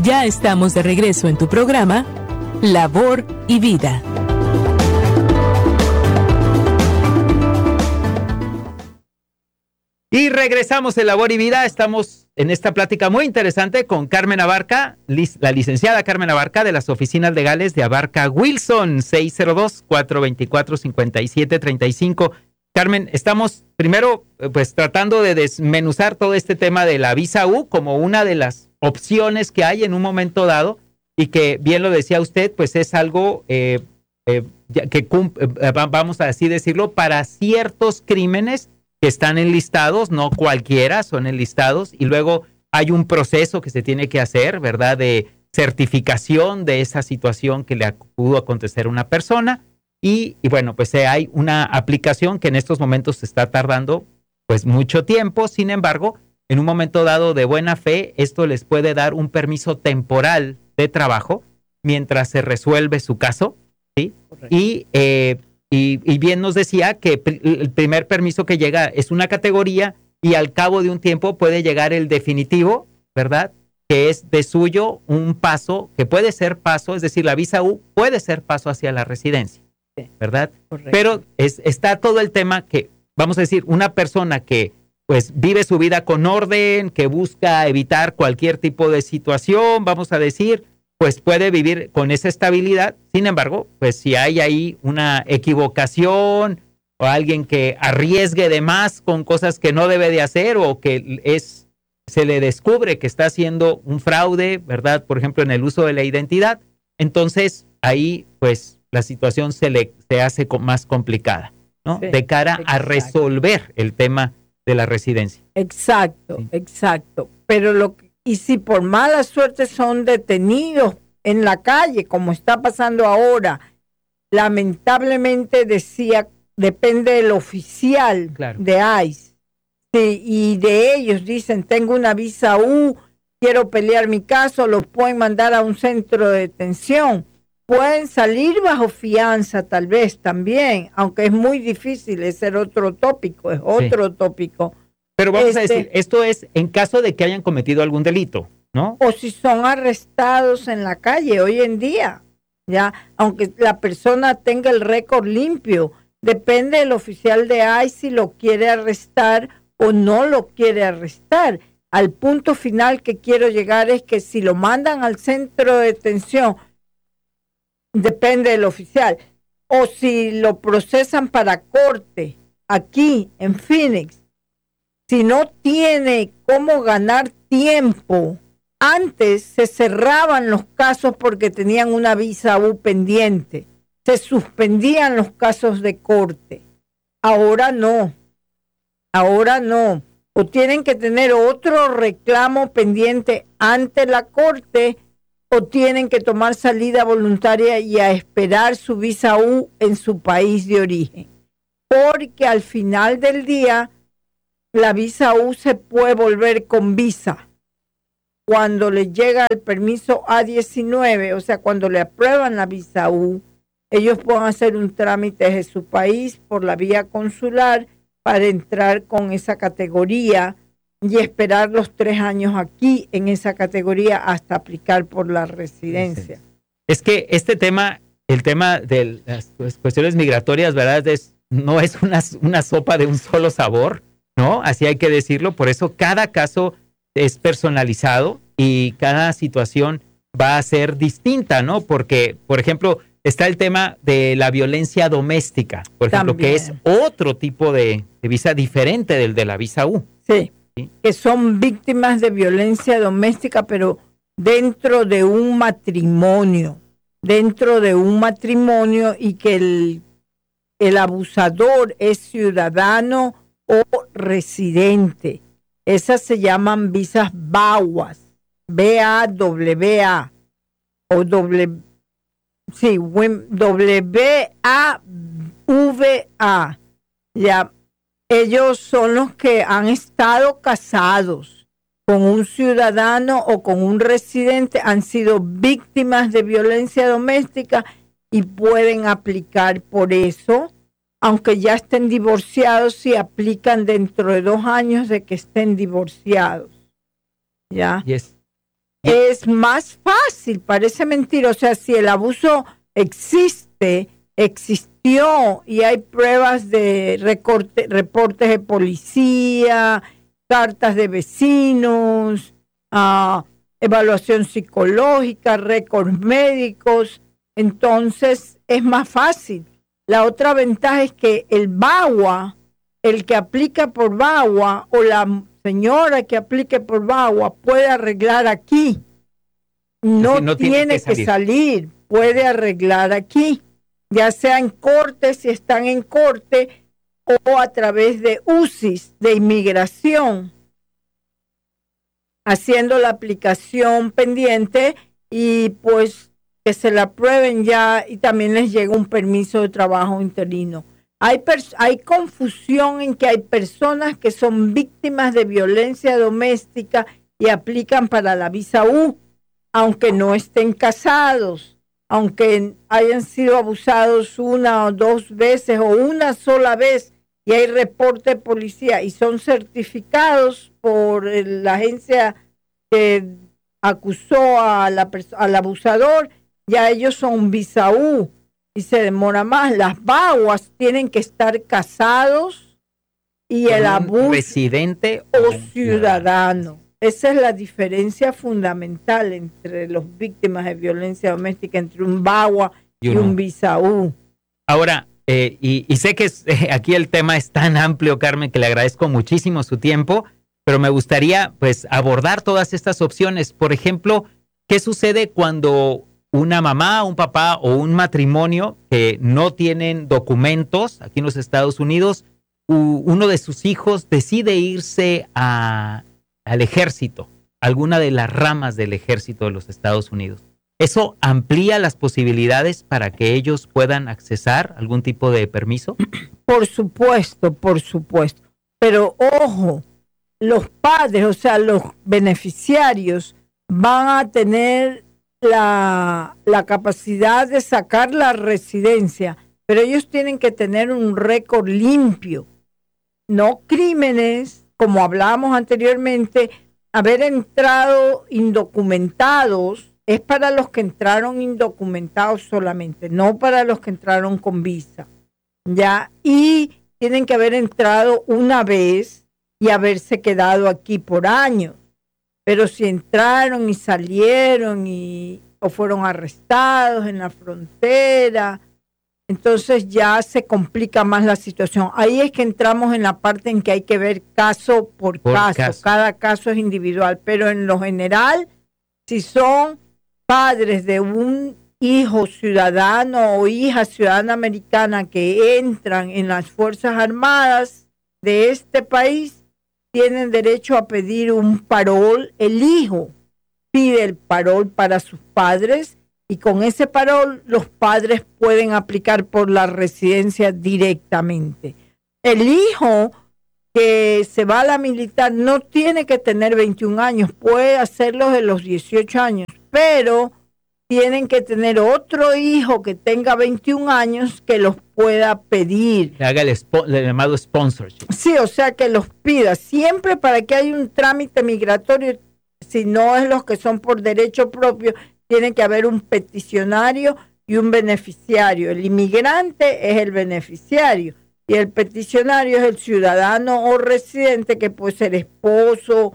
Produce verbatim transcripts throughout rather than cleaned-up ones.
Ya estamos de regreso en tu programa, Labor y Vida. Y regresamos en Labor y Vida. Estamos en esta plática muy interesante con Carmen Abarca, la licenciada Carmen Abarca de las oficinas legales de Abarca Wilson, seis cero dos, cuatro dos cuatro, cinco siete tres cinco. Carmen, estamos primero pues tratando de desmenuzar todo este tema de la visa U como una de las opciones que hay en un momento dado y que, bien lo decía usted, pues es algo eh, eh, que eh, vamos a así decirlo, para ciertos crímenes que están enlistados, no cualquiera, son enlistados, y luego hay un proceso que se tiene que hacer, ¿verdad?, de certificación de esa situación que le pudo acontecer a una persona, y, y bueno, pues eh, hay una aplicación que en estos momentos se está tardando pues mucho tiempo. Sin embargo, en un momento dado de buena fe, esto les puede dar un permiso temporal de trabajo mientras se resuelve su caso, ¿sí? Correcto. Y eh, Y, y bien nos decía que pr- el primer permiso que llega es una categoría y al cabo de un tiempo puede llegar el definitivo, ¿verdad? Que es de suyo un paso, que puede ser paso, es decir, la visa U puede ser paso hacia la residencia, ¿verdad? Correcto. Pero es, está todo el tema que, vamos a decir, una persona que pues vive su vida con orden, que busca evitar cualquier tipo de situación, vamos a decir, pues puede vivir con esa estabilidad. Sin embargo, pues si hay ahí una equivocación o alguien que arriesgue de más con cosas que no debe de hacer o que es, se le descubre que está haciendo un fraude, ¿verdad? Por ejemplo, en el uso de la identidad, entonces ahí pues la situación se le se hace más complicada, ¿no? Sí, de cara exacto. a resolver el tema de la residencia. Exacto, sí. exacto. Pero lo que Y si por mala suerte son detenidos en la calle, como está pasando ahora, lamentablemente decía, depende del oficial claro. de ICE. Sí, y de ellos dicen, tengo una visa U, quiero pelear mi caso, los pueden mandar a un centro de detención. Pueden salir bajo fianza tal vez también, aunque es muy difícil, es ser otro tópico, es otro sí. tópico. Pero vamos este, a decir, esto es en caso de que hayan cometido algún delito, ¿no? O si son arrestados en la calle hoy en día, ya, aunque la persona tenga el récord limpio, depende del oficial de ICE si lo quiere arrestar o no lo quiere arrestar. Al punto final que quiero llegar es que si lo mandan al centro de detención, depende del oficial, o si lo procesan para corte aquí en Phoenix. Si no tiene cómo ganar tiempo, antes se cerraban los casos porque tenían una visa U pendiente. Se suspendían los casos de corte. Ahora no. Ahora no. O tienen que tener otro reclamo pendiente ante la corte o tienen que tomar salida voluntaria y a esperar su visa U en su país de origen. Porque al final del día la visa U se puede volver con visa cuando le llega el permiso A diecinueve, o sea, cuando le aprueban la visa U, ellos pueden hacer un trámite de su país por la vía consular para entrar con esa categoría y esperar los tres años aquí en esa categoría hasta aplicar por la residencia. Es que este tema, el tema de las cuestiones migratorias, ¿verdad? Es, no es una, una sopa de un solo sabor, ¿no? Así hay que decirlo. Por eso cada caso es personalizado y cada situación va a ser distinta, ¿no? Porque, por ejemplo, está el tema de la violencia doméstica, por ejemplo, También. que es otro tipo de, de visa diferente del de la visa U. Sí, ¿sí? Que son víctimas de violencia doméstica, pero dentro de un matrimonio, dentro de un matrimonio y que el, el abusador es ciudadano o residente. Esas se llaman visas B A W A, B A W A, o W, sí, W A V A. Ya, ellos son los que han estado casados con un ciudadano o con un residente, han sido víctimas de violencia doméstica y pueden aplicar por eso. Aunque ya estén divorciados, si aplican dentro de dos años de que estén divorciados. ¿Ya? Yes. es más fácil, parece mentira. O sea, si el abuso existe, existió y hay pruebas de recorte, reportes de policía, cartas de vecinos, uh, evaluación psicológica, récords médicos, entonces es más fácil. La otra ventaja es que el B A W A, el que aplica por B A W A o la señora que aplique por B A W A puede arreglar aquí. No, Así, no tiene, tiene que que salir. salir, puede arreglar aquí, ya sea en corte, si están en corte, o a través de U C I S, de inmigración, haciendo la aplicación pendiente y pues que se la aprueben ya y también les llega un permiso de trabajo interino. Hay, pers- hay confusión en que hay personas que son víctimas de violencia doméstica y aplican para la visa U, aunque no estén casados, aunque hayan sido abusados una o dos veces o una sola vez y hay reporte de policía y son certificados por la agencia que acusó a la pers- al abusador, ya ellos son visa U y se demora más. Las B A W As tienen que estar casados y el abuso residente o ciudadano. Esa es la diferencia fundamental entre los víctimas de violencia doméstica, entre un B A W A y, y un visa U. Ahora, eh, y, y sé que es, eh, aquí el tema es tan amplio, Carmen, que le agradezco muchísimo su tiempo, pero me gustaría pues abordar todas estas opciones. Por ejemplo, ¿qué sucede cuando una mamá, un papá o un matrimonio que no tienen documentos aquí en los Estados Unidos, u, uno de sus hijos decide irse a, al ejército, alguna de las ramas del ejército de los Estados Unidos? ¿Eso amplía las posibilidades para que ellos puedan accesar algún tipo de permiso? Por supuesto, por supuesto. Pero ojo, los padres, o sea, los beneficiarios van a tener la, la capacidad de sacar la residencia, pero ellos tienen que tener un récord limpio, no crímenes, como hablábamos anteriormente. Haber entrado indocumentados es para los que entraron indocumentados solamente, no para los que entraron con visa, ¿ya? Y tienen que haber entrado una vez y haberse quedado aquí por años. Pero si entraron y salieron y o fueron arrestados en la frontera, entonces ya se complica más la situación. Ahí es que entramos en la parte en que hay que ver caso por, por caso. caso. Cada caso es individual, pero en lo general, si son padres de un hijo ciudadano o hija ciudadana americana que entran en las Fuerzas Armadas de este país, tienen derecho a pedir un parol. El hijo pide el parol para sus padres y con ese parol los padres pueden aplicar por la residencia directamente. El hijo que se va a la militar no tiene que tener veintiún años, puede hacerlo de los dieciocho años, pero tienen que tener otro hijo que tenga veintiún años que los pueda pedir. Que haga el, spo- el llamado sponsorship. Sí, o sea, que los pida. Siempre para que haya un trámite migratorio, si no es los que son por derecho propio, tiene que haber un peticionario y un beneficiario. El inmigrante es el beneficiario y el peticionario es el ciudadano o residente, que puede ser esposo,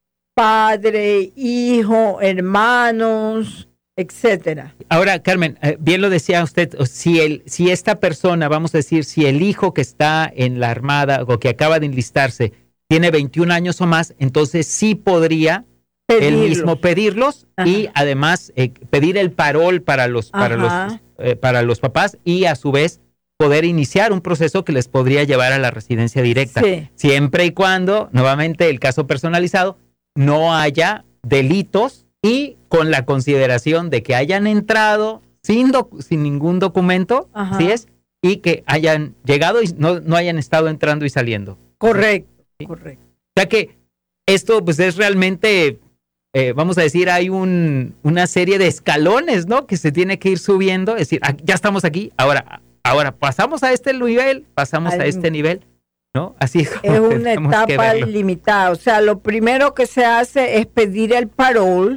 padre, hijo, hermanos, etcétera. Ahora, Carmen, eh, bien lo decía usted, si el, si esta persona, vamos a decir, si el hijo que está en la Armada o que acaba de enlistarse tiene veintiún años o más, entonces sí podría él mismo pedirlos. Ajá. Y además eh, pedir el parol para los para los eh, para los papás y a su vez poder iniciar un proceso que les podría llevar a la residencia directa, sí. Siempre y cuando, nuevamente, el caso personalizado, no haya delitos y con la consideración de que hayan entrado sin, doc- sin ningún documento, ¿sí es? Y que hayan llegado y no, no hayan estado entrando y saliendo. Correcto, ¿sí? Correcto. O sea que esto pues es realmente, eh, vamos a decir, hay un, una serie de escalones, ¿no? Que se tiene que ir subiendo, es decir, ah, ya estamos aquí, ahora, ahora pasamos a este nivel, pasamos Al... a este nivel, ¿no? Así es como es una etapa limitada. O sea, lo primero que se hace es pedir el parol,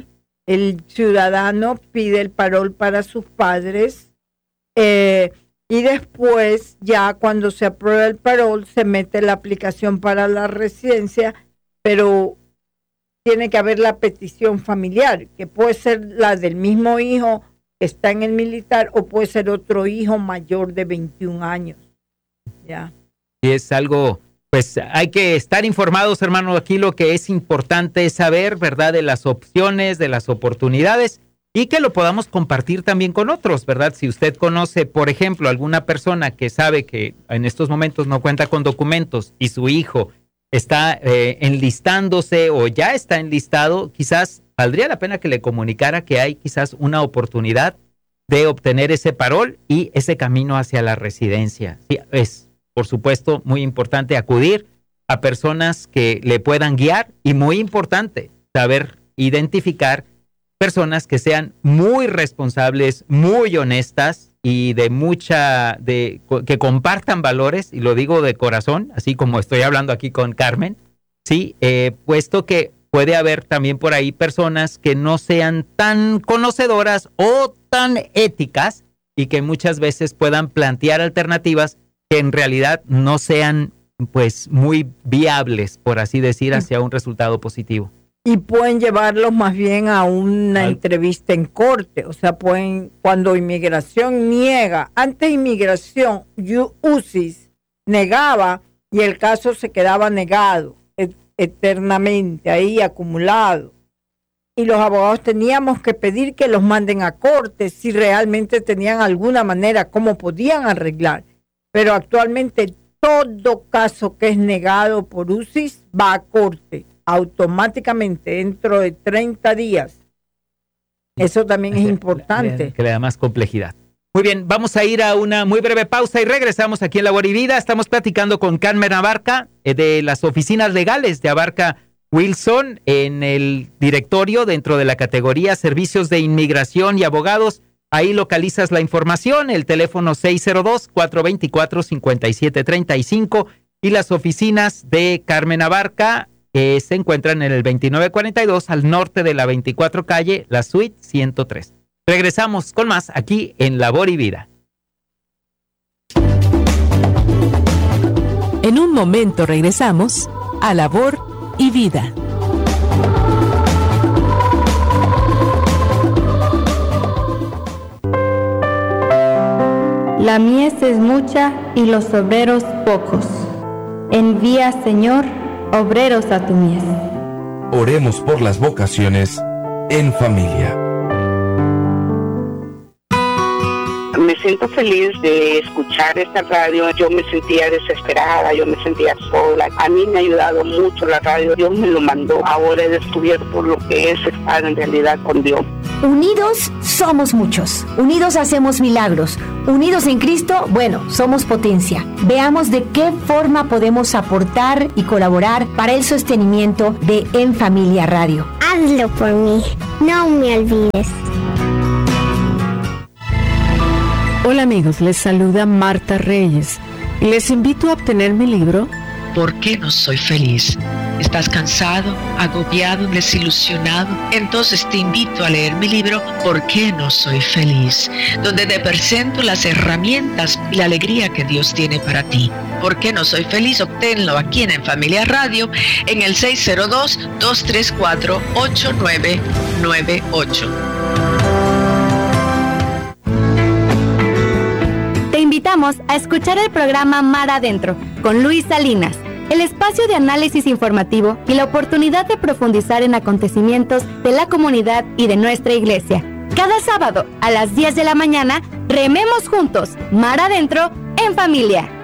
el ciudadano pide el parol para sus padres eh, y después ya cuando se aprueba el parol se mete la aplicación para la residencia, pero tiene que haber la petición familiar, que puede ser la del mismo hijo que está en el militar o puede ser otro hijo mayor de veintiún años. Ya. Y es algo, pues hay que estar informados, hermano. Aquí lo que es importante es saber, ¿verdad?, de las opciones, de las oportunidades y que lo podamos compartir también con otros, ¿verdad? Si usted conoce, por ejemplo, alguna persona que sabe que en estos momentos no cuenta con documentos y su hijo está eh, enlistándose o ya está enlistado, quizás valdría la pena que le comunicara que hay quizás una oportunidad de obtener ese parol y ese camino hacia la residencia. Sí, es, por supuesto, muy importante acudir a personas que le puedan guiar y muy importante saber identificar personas que sean muy responsables, muy honestas y de mucha, de que compartan valores, y lo digo de corazón, así como estoy hablando aquí con Carmen, sí, eh, puesto que puede haber también por ahí personas que no sean tan conocedoras o tan éticas y que muchas veces puedan plantear alternativas que en realidad no sean pues muy viables, por así decir, hacia un resultado positivo. Y pueden llevarlos más bien a una Al... entrevista en corte. O sea, pueden, cuando inmigración niega, antes inmigración, U C I S negaba y el caso se quedaba negado et- eternamente, ahí acumulado. Y los abogados teníamos que pedir que los manden a corte si realmente tenían alguna manera, cómo podían arreglar. Pero actualmente todo caso que es negado por U C I S va a corte automáticamente dentro de treinta días. Eso también es importante. Que le da más complejidad. Muy bien, vamos a ir a una muy breve pausa y regresamos aquí en Labor y Vida. Estamos platicando con Carmen Abarca eh, de las oficinas legales de Abarca Wilson en el directorio dentro de la categoría Servicios de Inmigración y Abogados. Ahí localizas la información, el teléfono seis cero dos, cuatro dos cuatro, cinco siete tres cinco y las oficinas de Carmen Abarca que se encuentran en el veintinueve cuarenta y dos al norte de la veinticuatro calle, la suite ciento tres. Regresamos con más aquí en Labor y Vida. En un momento regresamos a Labor y Vida. La mies es mucha y los obreros pocos. Envía, Señor, obreros a tu mies. Oremos por las vocaciones en familia. Me siento feliz de escuchar esta radio. Yo me sentía desesperada, yo me sentía sola. A mí me ha ayudado mucho la radio. Dios me lo mandó. Ahora he descubierto lo que es estar en realidad con Dios. Unidos somos muchos. Unidos hacemos milagros. Unidos en Cristo, bueno, somos potencia. Veamos de qué forma podemos aportar y colaborar para el sostenimiento de En Familia Radio. Hazlo por mí. No me olvides. Hola amigos, les saluda Marta Reyes y les invito a obtener mi libro ¿Por qué no soy feliz? ¿Estás cansado, agobiado, desilusionado? Entonces te invito a leer mi libro ¿Por qué no soy feliz? Donde te presento las herramientas y la alegría que Dios tiene para ti. ¿Por qué no soy feliz? Obténlo aquí en En Familia Radio en el seis cero dos, dos tres cuatro, ocho nueve nueve ocho. Te invitamos a escuchar el programa Mar Adentro con Luis Salinas, el espacio de análisis informativo y la oportunidad de profundizar en acontecimientos de la comunidad y de nuestra iglesia. Cada sábado a las diez de la mañana, rememos juntos Mar Adentro en familia.